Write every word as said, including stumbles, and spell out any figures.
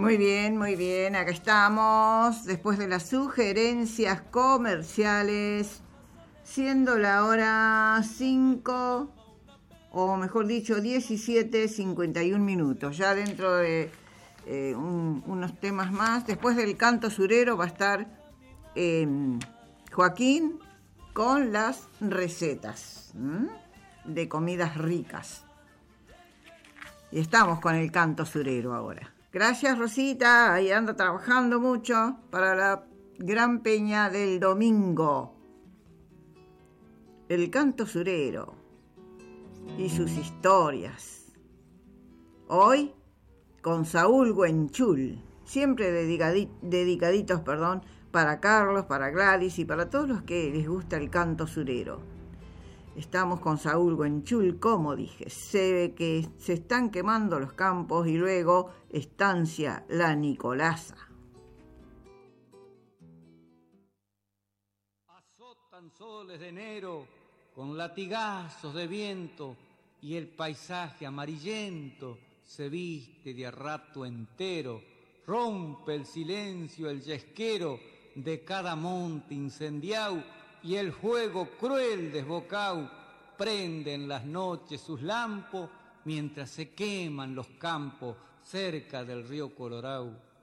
Muy bien, muy bien, acá estamos, después de las sugerencias comerciales, siendo la hora cinco, o mejor dicho, diecisiete cincuenta y un minutos, ya dentro de eh, un, unos temas más. Después del canto surero va a estar eh, Joaquín con las recetas ¿m? de comidas ricas. Y estamos con el canto surero ahora. Gracias, Rosita, ahí anda trabajando mucho para la gran peña del domingo. El canto surero y sus historias. Hoy con Saúl Güenchul, siempre dedicadi- dedicaditos perdón, para Carlos, para Gladys y para todos los que les gusta el canto surero. Estamos con Saúl Güenchul, como dije, se ve que se están quemando los campos y luego estancia La Nicolasa. Azotan soles de enero con latigazos de viento y el paisaje amarillento se viste de a rato entero. Rompe el silencio el yesquero de cada monte incendiau y el fuego cruel desbocau prende en las noches sus lampos mientras se queman los campos cerca del río Colorau.